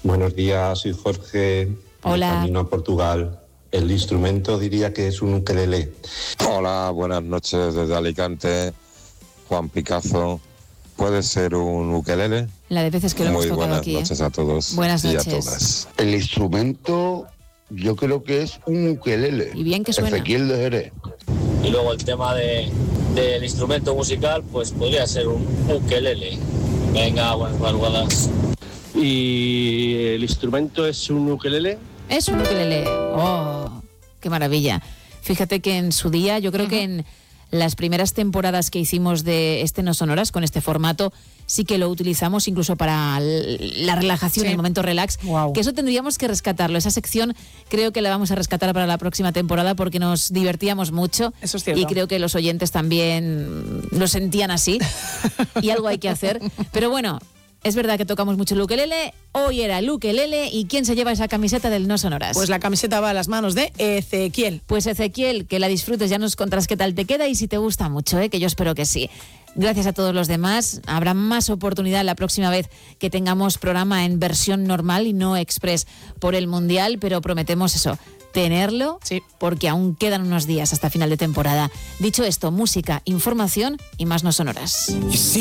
Buenos días, soy Jorge. Hola. Camino a Portugal. El instrumento diría que es un ukelele. Hola, buenas noches desde Alicante. Juan Picazo. ¿Puede ser un ukelele? La de veces que lo hemos Muy tocado buenas aquí. noches a todos. Buenas y noches. a todas. El instrumento, yo creo que es un ukelele. Y bien que suena. Ezequiel de Jerez. Y luego el tema del instrumento musical, pues podría ser un ukelele. Venga, buenas madrugadas. ¿Y el instrumento es un ukelele? Es un ukelele. ¡Oh! ¡Qué maravilla! Fíjate que en su día, yo creo que en las primeras temporadas que hicimos de este No Sonoras, con este formato, sí que lo utilizamos incluso para la relajación, el momento relax. Wow. Que eso tendríamos que rescatarlo. Esa sección creo que la vamos a rescatar para la próxima temporada porque nos divertíamos mucho. Eso es cierto. Y creo que los oyentes también lo sentían así. Y algo hay que hacer. Pero bueno, es verdad que tocamos mucho el ukelele. Hoy era el ukelele. ¿Y quién se lleva esa camiseta del No Sonoras? Pues la camiseta va a las manos de Ezequiel. Pues Ezequiel, que la disfrutes, ya nos contarás qué tal te queda y si te gusta mucho, que yo espero que sí. Gracias a todos los demás. Habrá más oportunidad la próxima vez que tengamos programa en versión normal y no express por el Mundial, pero prometemos eso, tenerlo, porque aún quedan unos días hasta final de temporada. Dicho esto, música, información y más No Sonoras.